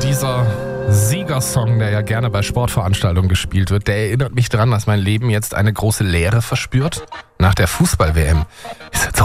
Dieser Siegersong, der ja gerne bei Sportveranstaltungen gespielt wird, der erinnert mich daran, dass mein Leben jetzt eine große Leere verspürt nach der Fußball-WM.